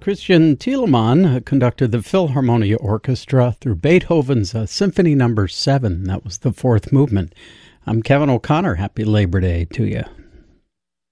Christian Thielemann conducted the Philharmonia Orchestra through Beethoven's Symphony No. 7. That was the fourth movement. I'm Kevin O'Connor. Happy Labor Day to you.